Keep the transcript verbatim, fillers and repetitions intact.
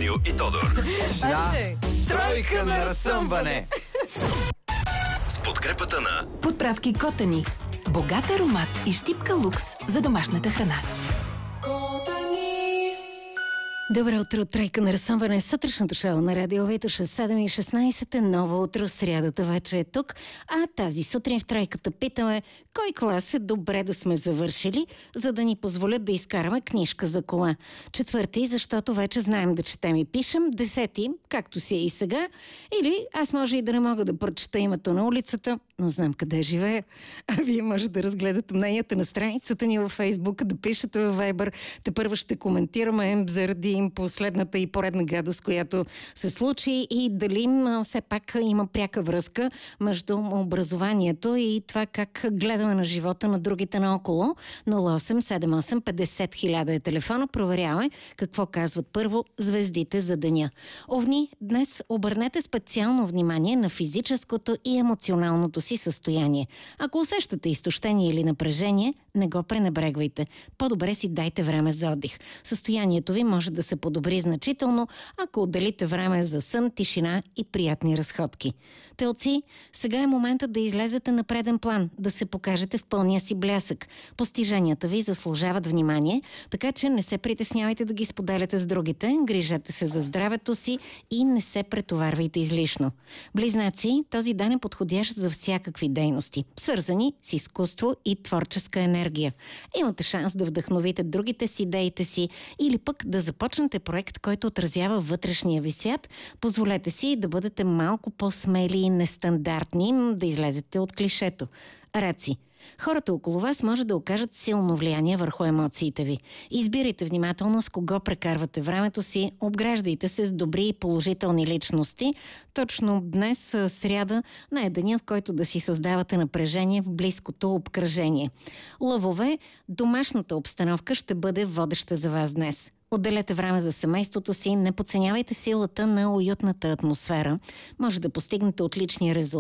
Кирил и Тодор. Да, тройка на разсъмване. С подкрепата на Подправки Котани. Богат аромат и щипка лукс за домашната храна. Добро утро, тройка на разсъмване. Сутрешното шоу на Радио Витоша, седем и шестнайсет. Ново утро, срядата вече е тук. А тази сутрин в тройката питаме кой клас е добре да сме завършили, за да ни позволят да изкараме книжка за кола. Четвърти, защото вече знаем да четем и пишем. Десети, както си е и сега. Или аз може и да не мога да прочета името на улицата, но знам къде живея. А вие може да разгледате мненията на страницата ни във Фейсбук, да пишете във Вайбър. Те първо ще коментираме заради последната и поредна гадост, която се случи, и дали все пак има пряка връзка между образованието и това как гледаме на живота на другите наоколо. нула осем седем осем петдесет хиляда е телефона. Проверяваме какво казват първо звездите за деня. Овни, днес обърнете специално внимание на физическото и емоционалното си състояние. Ако усещате изтощение или напрежение, не го пренебрегвайте. По-добре си дайте време за отдих. Състоянието ви може да се подобри значително, ако отделите време за сън, тишина и приятни разходки. Телци, сега е моментът да излезете на преден план, да се покажете в пълния си блясък. Постиженията ви заслужават внимание, така че не се притеснявайте да ги споделяте с другите, грижете се за здравето си и не се претоварвайте излишно. Близнаци, този ден е подходящ за всякакви дейности, свързани с изкуство и творческа енергия. Имате шанс да вдъхновите другите с идеите си или пък да започнете проект, който отразява вътрешния ви свят. Позволете си да бъдете малко по-смели и нестандартни, да излезете от клишето. Раци, хората около вас може да окажат силно влияние върху емоциите ви. Избирайте внимателно с кого прекарвате времето си, обграждайте се с добри и положителни личности. Точно днес, сряда, не е деня, в който да си създавате напрежение в близкото обкръжение. Лъвове, домашната обстановка ще бъде водеща за вас днес. Отделете време за семейството си, не подценявайте силата на уютната атмосфера. Може да постигнете отлични резултати